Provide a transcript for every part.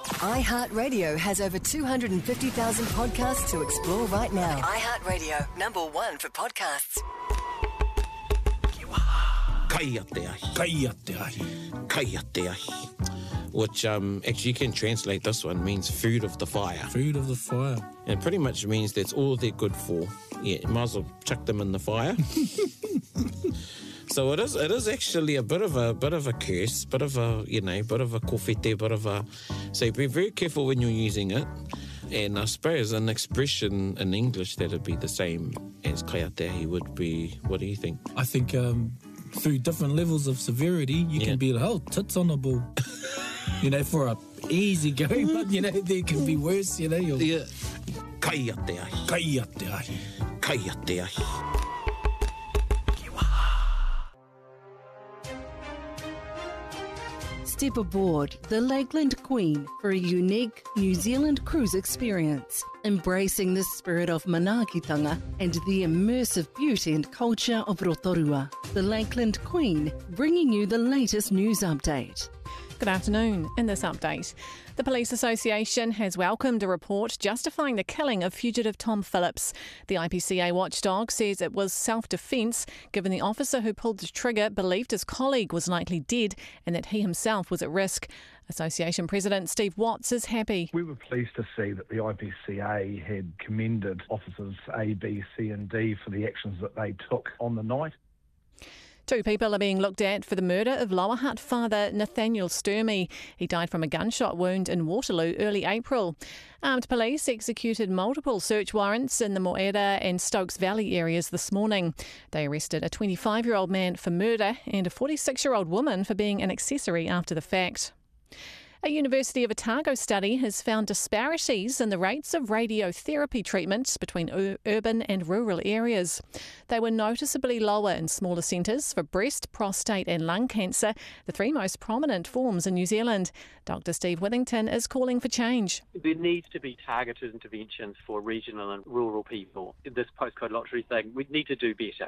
iHeartRadio has over 250,000 podcasts to explore right now. iHeartRadio, #1 for podcasts. Kaya te ahi. Kaya te ahi. Kaya te ahi. Which actually you can translate this one, means food of the fire. Food of the fire. And it pretty much means that's all they're good for. Yeah, you might as well chuck them in the fire. So it is actually a bit of a curse, bit of a kofete, bit of a. So be very careful when you're using it. And I suppose an expression in English that'd be the same as kaya te ahi would be. What do you think? I think through different levels of severity, you can be like, tits on a ball. For a easy going, but there can be worse. Yeah. Kaya te ahi. Kaya te ahi. Kaya te ahi. Step aboard the Lakeland Queen for a unique New Zealand cruise experience, embracing the spirit of manaakitanga and the immersive beauty and culture of Rotorua. The Lakeland Queen, bringing you the latest news update. Good afternoon. In this update, the Police Association has welcomed a report justifying the killing of fugitive Tom Phillips. The IPCA watchdog says it was self-defence, given the officer who pulled the trigger believed his colleague was likely dead and that he himself was at risk. Association President Steve Watts is happy. We were pleased to see that the IPCA had commended officers A, B, C and D for the actions that they took on the night. 2 people are being looked at for the murder of Lower Hutt father Nathaniel Sturmey. He died from a gunshot wound in Waterloo early April. Armed police executed multiple search warrants in the Moera and Stokes Valley areas this morning. They arrested a 25-year-old man for murder and a 46-year-old woman for being an accessory after the fact. A University of Otago study has found disparities in the rates of radiotherapy treatment between urban and rural areas. They were noticeably lower in smaller centres for breast, prostate and lung cancer, the 3 most prominent forms in New Zealand. Dr Steve Withington is calling for change. There needs to be targeted interventions for regional and rural people. This postcode lottery thing, we need to do better.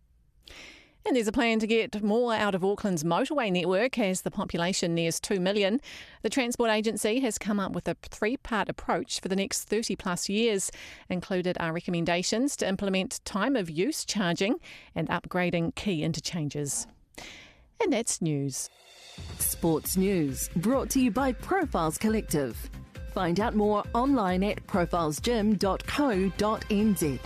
And there's a plan to get more out of Auckland's motorway network as the population nears 2 million. The Transport Agency has come up with a 3-part approach for the next 30 plus years. Included are recommendations to implement time of use charging and upgrading key interchanges. And that's news. Sports news brought to you by Profiles Collective. Find out more online at profilesgym.co.nz.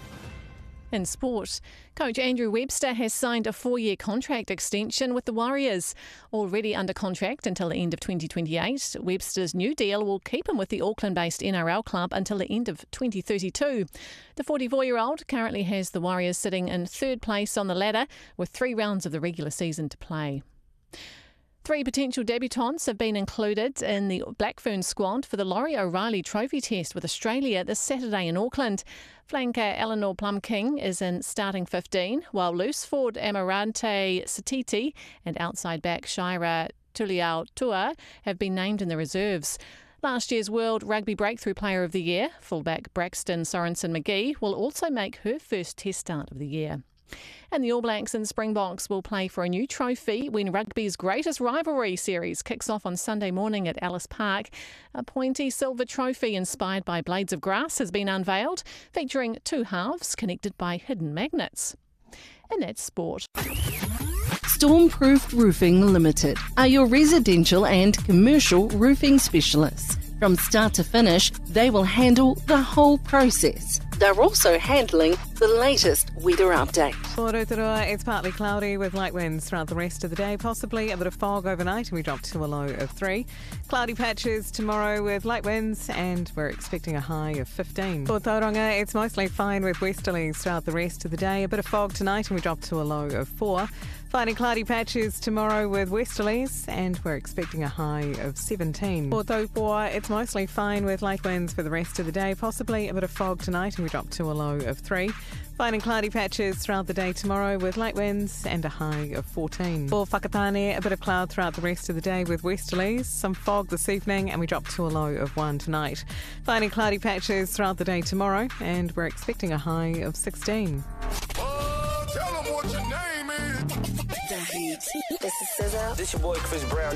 In sport, coach Andrew Webster has signed a 4-year contract extension with the Warriors. Already under contract until the end of 2028, Webster's new deal will keep him with the Auckland-based NRL club until the end of 2032. The 44-year-old currently has the Warriors sitting in 3rd place on the ladder with 3 rounds of the regular season to play. 3 potential debutants have been included in the Blackfern squad for the Laurie O'Reilly Trophy Test with Australia this Saturday in Auckland. Flanker Eleanor Plumking is in starting 15, while loose forward Amarante Satiti and outside back Shira Tuliautua have been named in the reserves. Last year's World Rugby Breakthrough Player of the Year, fullback Braxton Sorensen-McGee, will also make her first Test start of the year. And the All Blacks and Springboks will play for a new trophy when rugby's greatest rivalry series kicks off on Sunday morning at Ellis Park. A pointy silver trophy inspired by blades of grass has been unveiled, featuring 2 halves connected by hidden magnets. And that's sport. Stormproof Roofing Limited are your residential and commercial roofing specialists. From start to finish, they will handle the whole process. They're also handling the latest weather update. For Rotorua, it's partly cloudy with light winds throughout the rest of the day, possibly a bit of fog overnight, and we drop to a low of 3. Cloudy patches tomorrow with light winds, and we're expecting a high of 15. For Tauranga, it's mostly fine with westerlies throughout the rest of the day, a bit of fog tonight, and we drop to a low of 4. Finding cloudy patches tomorrow with westerlies, and we're expecting a high of 17. For Taupua, it's mostly fine with light winds for the rest of the day, possibly a bit of fog tonight, and we drop to a low of 3. Finding cloudy patches throughout the day tomorrow with light winds and a high of 14. For Whakatane, a bit of cloud throughout the rest of the day with westerlies, some fog this evening, and we drop to a low of 1 tonight. Finding cloudy patches throughout the day tomorrow, and we're expecting a high of 16. Tell them what your name is. The Heat. This is SZA. This your boy Chris Brown.